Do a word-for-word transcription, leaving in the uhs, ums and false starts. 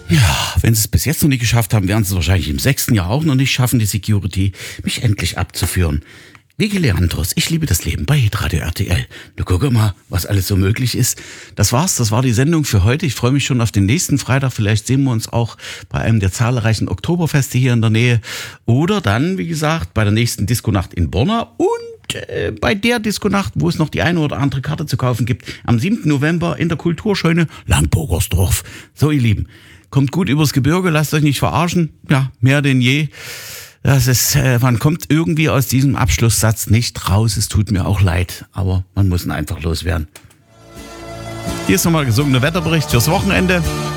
Ja, wenn sie es bis jetzt noch nicht geschafft haben, werden sie es wahrscheinlich im sechsten Jahr auch noch nicht schaffen, die Security, mich endlich abzuführen. Wege Leandros, ich liebe das Leben bei Hitradio R T L. Du guck mal, was alles so möglich ist. Das war's, das war die Sendung für heute. Ich freue mich schon auf den nächsten Freitag. Vielleicht sehen wir uns auch bei einem der zahlreichen Oktoberfeste hier in der Nähe. Oder dann, wie gesagt, bei der nächsten Disco-Nacht in Borna und äh, bei der Disco-Nacht, wo es noch die eine oder andere Karte zu kaufen gibt, am siebten November in der Kulturscheune Landburgersdorf. So, ihr Lieben, kommt gut übers Gebirge, lasst euch nicht verarschen. Ja, mehr denn je. Das ist, äh, man kommt irgendwie aus diesem Abschlusssatz nicht raus. Es tut mir auch leid, aber man muss ihn einfach loswerden. Hier ist nochmal der gesungene Wetterbericht fürs Wochenende.